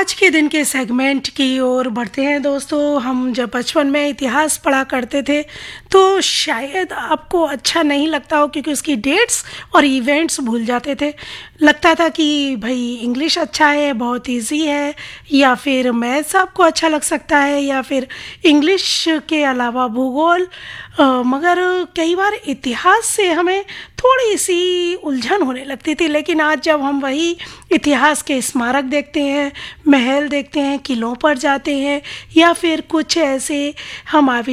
आज के दिन के सेगमेंट की ओर बढ़ते हैं दोस्तों। हम जब बचपन में इतिहास पढ़ा करते थे तो शायद आपको अच्छा नहीं लगता हो क्योंकि उसकी डेट्स और इवेंट्स भूल जाते थे। लगता था कि भाई इंग्लिश अच्छा है, बहुत इजी है, या फिर मैथ्स आपको अच्छा लग सकता है, या फिर इंग्लिश के अलावा भूगोल। मगर कई बार इतिहास से हमें थोड़ी सी उलझन होने लगती थी। लेकिन आज जब हम वही इतिहास के स्मारक देखते हैं, महल देखते हैं, किलों पर जाते हैं, या फिर कुछ ऐसे हम